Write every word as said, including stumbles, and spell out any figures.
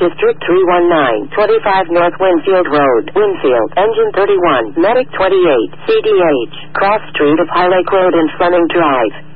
District three one nine, twenty-five North Winfield Road, Winfield, Engine thirty-one, Medic twenty-eight, C D H, Cross Street of High Lake Road and Fleming Drive.